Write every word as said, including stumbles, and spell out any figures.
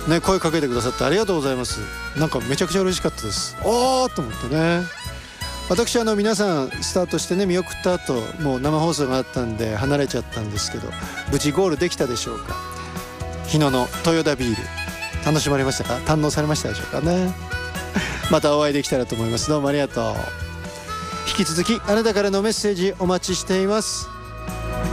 ね、声かけてくださってありがとうございます。なんかめちゃくちゃ嬉しかったです。おーと思ってね。私あの皆さんスタートしてね見送った後、もう生放送があったんで離れちゃったんですけど、無事ゴールできたでしょうか。日野の豊田ビール楽しまれましたか、堪能されましたでしょうかね。またお会いできたらと思います。どうもありがとう。引き続きあなたからのメッセージお待ちしています。